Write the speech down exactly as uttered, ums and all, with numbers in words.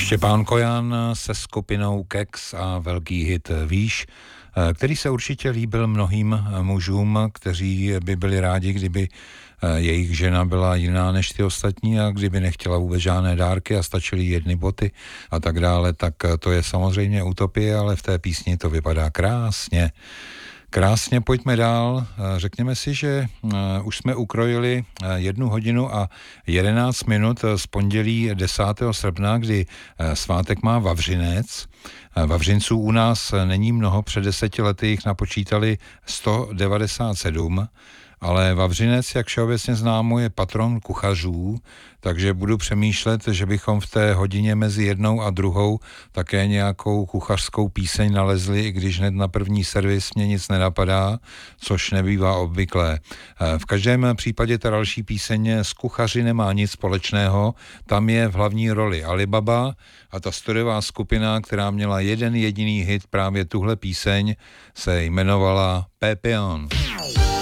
Štěpán Kojan se skupinou Keks a velký hit Víš, který se určitě líbil mnohým mužům, kteří by byli rádi, kdyby jejich žena byla jiná než ty ostatní a kdyby nechtěla vůbec žádné dárky a stačily jedny boty a tak dále, tak to je samozřejmě utopie, ale v té písni to vypadá krásně. Krásně, pojďme dál. Řekněme si, že už jsme ukrojili jednu hodinu a jedenáct minut z pondělí desátého srpna, kdy svátek má Vavřinec. Vavřinců u nás není mnoho, před deseti lety jich napočítali sto devadesát sedm, ale Vavřinec, jak všeobecně známo, je patron kuchařů, takže budu přemýšlet, že bychom v té hodině mezi jednou a druhou také nějakou kuchařskou píseň nalezli, i když hned na první servis mě nic nenapadá, což nebývá obvyklé. V každém případě ta další píseň s kuchaři nemá nic společného, tam je v hlavní roli Alibaba a ta studiová skupina, která měla jeden jediný hit, právě tuhle píseň, se jmenovala Pépion.